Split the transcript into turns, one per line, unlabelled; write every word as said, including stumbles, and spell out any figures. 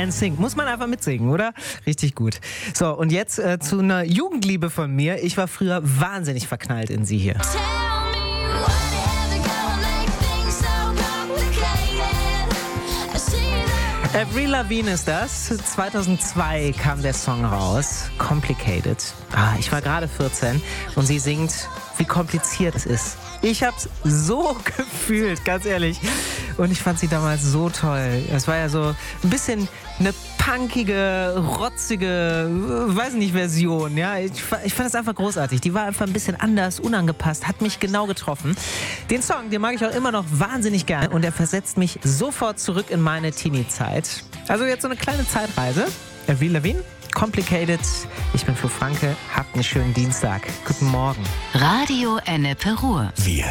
and Sing. Muss man einfach mitsingen, oder? Richtig gut. So, und jetzt äh, zu einer Jugendliebe von mir. Ich war früher wahnsinnig verknallt in sie hier. Avril Lavigne ist das. zweitausendzwei kam der Song raus. Complicated. Ah, ich war gerade vierzehn und sie singt, wie kompliziert es ist. Ich hab's so gefühlt, ganz ehrlich. Und ich fand sie damals so toll. Es war ja so ein bisschen eine punkige, rotzige, weiß nicht, Version. Ja, ich, ich fand es einfach großartig. Die war einfach ein bisschen anders, unangepasst, hat mich genau getroffen. Den Song, den mag ich auch immer noch wahnsinnig gern und er versetzt mich sofort zurück in meine Teenie-Zeit. Also jetzt so eine kleine Zeitreise. Avril Lavigne, Complicated. Ich bin Flo Franke. Habt einen schönen Dienstag. Guten Morgen.
Radio Ennepe Ruhr.
Wir